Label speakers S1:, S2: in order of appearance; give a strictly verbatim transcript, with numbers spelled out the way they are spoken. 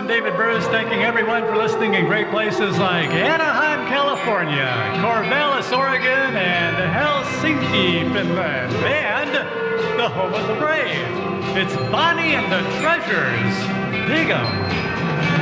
S1: and David Bruce thanking everyone for listening in great places like Anaheim, California, Corvallis, Oregon, and Helsinki, Finland, and the home of the brave. It's Bonnie and the Treasures. Dig 'em.